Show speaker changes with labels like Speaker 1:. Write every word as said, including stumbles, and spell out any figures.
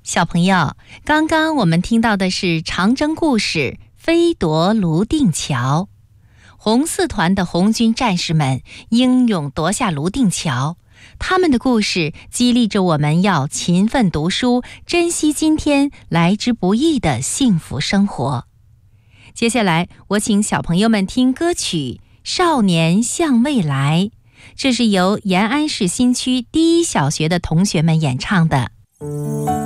Speaker 1: 小朋友，刚刚我们听到的是长征故事飞夺泸定桥。红四团的红军战士们英勇夺下泸定桥，他们的故事激励着我们要勤奋读书，珍惜今天来之不易的幸福生活。接下来我请小朋友们听歌曲《少年向未来》，这是由延安市新区第一小学的同学们演唱的。